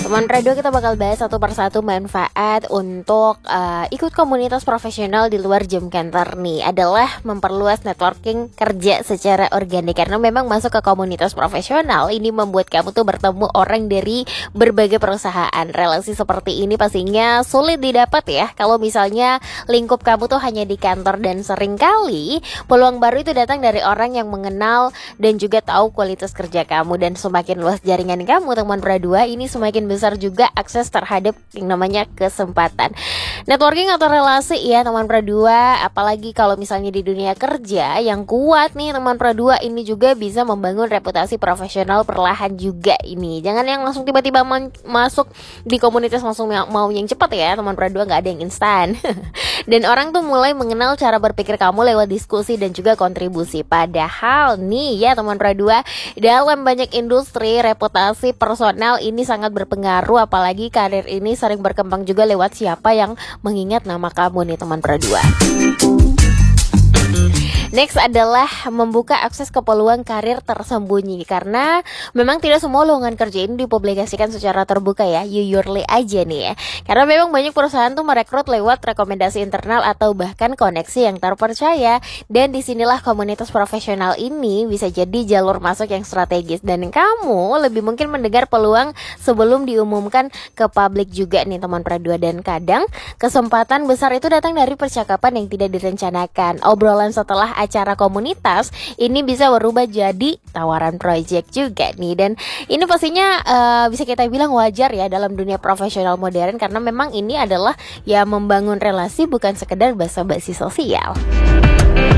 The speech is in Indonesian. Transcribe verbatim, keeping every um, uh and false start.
Teman radio kita bakal bahas satu persatu manfaat untuk uh, ikut komunitas profesional di luar jam kantor nih. Adalah memperluas networking kerja secara organik. Karena memang masuk ke komunitas profesional ini membuat kamu tuh bertemu orang dari berbagai perusahaan. Relasi seperti ini pastinya sulit didapat ya kalau misalnya lingkup kamu tuh hanya di kantor, dan seringkali peluang baru itu datang dari orang yang mengenal dan juga tahu kualitas kerja kamu. Dan semakin luas jaringan kamu teman pradua, ini semakin besar juga akses terhadap yang namanya kesempatan. Networking atau relasi ya teman pradua, apalagi kalau misalnya di dunia kerja yang kuat nih teman pradua, ini juga bisa membangun reputasi profesional perlahan juga ini. Jangan yang langsung tiba-tiba man- masuk di komunitas langsung mau yang cepat ya teman pradua, nggak ada yang instan. Dan orang tuh mulai mengenal cara berpikir kamu lewat diskusi dan juga kontribusi. Padahal nih ya teman pradua, dalam banyak industri reputasi personal ini sangat berpengaruh, apalagi karir ini sering berkembang juga lewat siapa yang mengingat nama kamu nih teman pradua. Next adalah membuka akses ke peluang karir tersembunyi. Karena memang tidak semua lowongan kerja ini dipublikasikan secara terbuka ya, jujurly aja nih ya. Karena memang banyak perusahaan tuh merekrut lewat rekomendasi internal atau bahkan koneksi yang terpercaya. Dan disinilah komunitas profesional ini bisa jadi jalur masuk yang strategis. Dan kamu lebih mungkin mendengar peluang sebelum diumumkan ke publik juga nih teman pradua. Dan kadang kesempatan besar itu datang dari percakapan yang tidak direncanakan. Obrolan setelah acara komunitas ini bisa berubah jadi tawaran project juga nih. Dan ini pastinya uh, bisa kita bilang wajar ya dalam dunia profesional modern, karena memang ini adalah ya membangun relasi bukan sekedar basa-basi sosial.